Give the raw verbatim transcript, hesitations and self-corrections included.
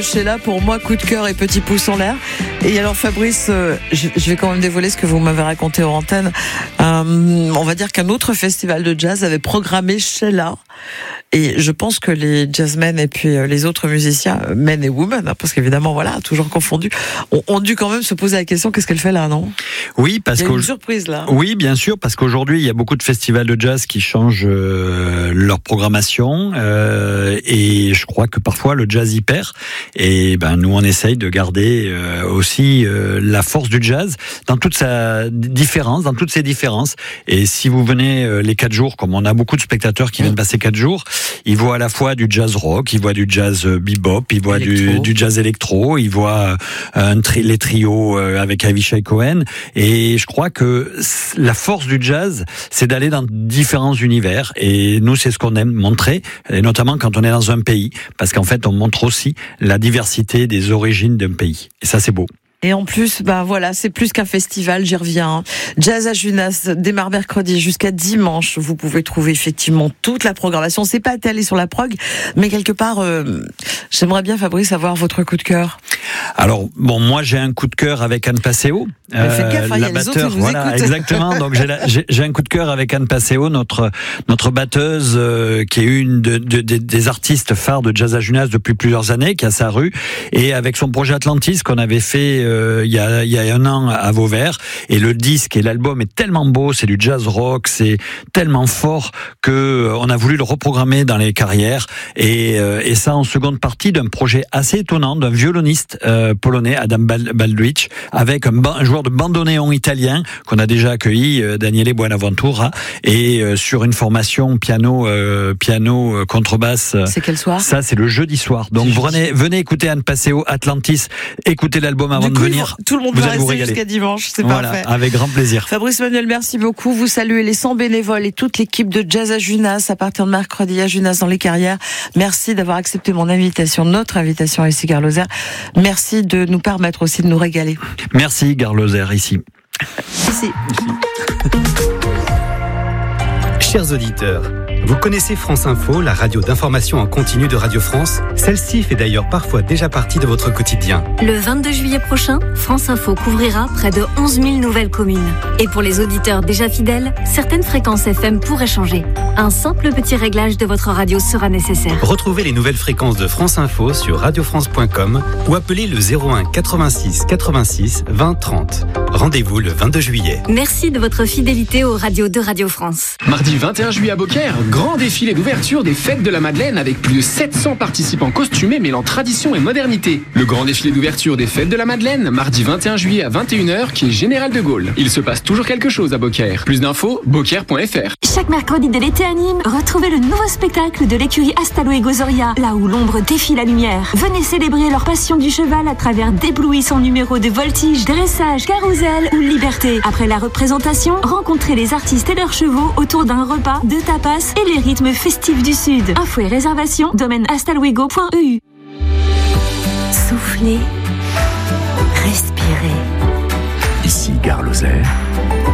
Sheila, pour moi, coup de cœur et petit pouce en l'air. Et alors Fabrice, euh, je, je vais quand même dévoiler ce que vous m'avez raconté en antenne. Euh, on va dire qu'un autre festival de jazz avait programmé Sheila. Et je pense que les jazzmen et puis les autres musiciens, men et women, hein, parce qu'évidemment, voilà, toujours confondus, ont, ont dû quand même se poser la question, qu'est-ce qu'elle fait là, non ? Oui, parce il y a que une surprise là. Oui, bien sûr, parce qu'aujourd'hui il y a beaucoup de festivals de jazz qui changent euh, leur programmation euh, et je crois que parfois le jazz y perd. Et ben nous on essaye de garder euh, aussi euh, la force du jazz dans toute sa différence, dans toutes ses différences. Et si vous venez euh, les quatre jours, comme on a beaucoup de spectateurs qui viennent passer quatre jours, ils voient à la fois du jazz rock, ils voient du jazz bebop, ils voient du, du jazz électro, ils voient un tri, les trios avec Avishai Cohen. Et je crois que la force du jazz, c'est d'aller dans différents univers. Et nous, c'est ce qu'on aime montrer, et notamment quand on est dans un pays, parce qu'en fait, on montre aussi la diversité des origines d'un pays. Et ça, c'est beau. Et en plus, bah voilà, c'est plus qu'un festival, j'y reviens. Jazz à Junas démarre mercredi jusqu'à dimanche. Vous pouvez trouver effectivement toute la programmation. C'est pas étalé sur la prog, mais quelque part, euh, j'aimerais bien, Fabrice, avoir votre coup de cœur. Alors, bon, moi, j'ai un coup de cœur avec Anne Passeo. Euh, Faites gaffe, hein, la y a batteur, les autres qui vous voilà, écoutent. Exactement. Donc, j'ai, la, j'ai, j'ai un coup de cœur avec Anne Passeo, notre, notre batteuse, euh, qui est une de, de, de, des artistes phares de Jazz à Junas depuis plusieurs années, qui a sa rue, et avec son projet Atlantis qu'on avait fait euh, il y a, il y a un an à Vauvert. Et le disque et l'album est tellement beau, c'est du jazz rock, c'est tellement fort que on a voulu le reprogrammer dans les carrières. Et, euh, et ça en seconde partie d'un projet assez étonnant d'un violoniste euh, polonais, Adam Baldwich, avec un, un joueur de bandoneon italien qu'on a déjà accueilli, euh, Daniele Buonaventura, et euh, sur une formation piano, euh, piano, euh, contrebasse. C'est quel soir ? Ça, c'est le jeudi soir. Donc venez, venez écouter Anne Passeo, Atlantis, écoutez l'album avant du de coup, venir. Tout le monde vous va allez vous rester régaler. jusqu'à dimanche, c'est voilà, parfait. Avec grand plaisir. Fabrice Manuel, merci beaucoup. Vous saluez les cent bénévoles et toute l'équipe de Jazz à Junas à partir de mercredi à Junas dans les carrières. Merci d'avoir accepté mon invitation, notre invitation ici, Gare Lozère. Merci de nous permettre aussi de nous régaler. Merci, Gare Lozère, ici. Ici. Chers auditeurs, vous connaissez France Info, la radio d'information en continu de Radio France ? Celle-ci fait d'ailleurs parfois déjà partie de votre quotidien. Le vingt-deux juillet prochain, France Info couvrira près de onze mille nouvelles communes. Et pour les auditeurs déjà fidèles, certaines fréquences F M pourraient changer. Un simple petit réglage de votre radio sera nécessaire. Retrouvez les nouvelles fréquences de France Info sur radio france point com ou appelez le zéro un quatre-vingt-six quatre-vingt-six vingt trente. Rendez-vous le vingt-deux juillet. Merci de votre fidélité aux radios de Radio France. Mardi vingt et un juillet à Beaucaire, grand défilé d'ouverture des Fêtes de la Madeleine avec plus de sept cents participants costumés mêlant tradition et modernité. Le grand défilé d'ouverture des Fêtes de la Madeleine, mardi vingt et un juillet à vingt et une heures, qui est Général de Gaulle. Il se passe toujours quelque chose à Beaucaire. Plus d'infos, beaucaire point f r. Chaque mercredi de l'été à Nîmes, retrouvez le nouveau spectacle de l'écurie Astalo et Gozoria, là où l'ombre défie la lumière. Venez célébrer leur passion du cheval à travers d'éblouissants numéros de voltige, dressage, carrousel ou liberté. Après la représentation, rencontrez les artistes et leurs chevaux autour d'un repas, de tapas et les rythmes festifs du Sud. Infos et réservations, domaine astalwego point e u. Soufflez, respirez. Ici, Gare Lozère.